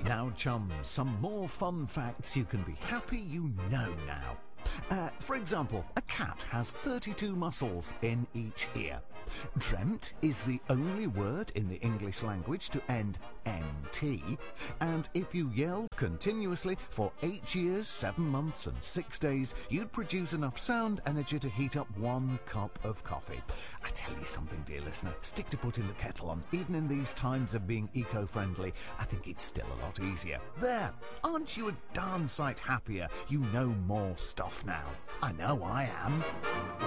Now, chums, some more fun facts you can be happy you know now. For example, a cat has 32 muscles in each ear. Dreamt is the only word in the English language to end NT, and if you yelled continuously for 8 years, 7 months and 6 days, you'd produce enough sound energy to heat up 1 cup of coffee. I tell you something, dear listener, stick to putting the kettle on. Even in these times of being eco-friendly, I think it's still a lot easier. There, aren't you a darn sight happier you know more stuff now? I know I am.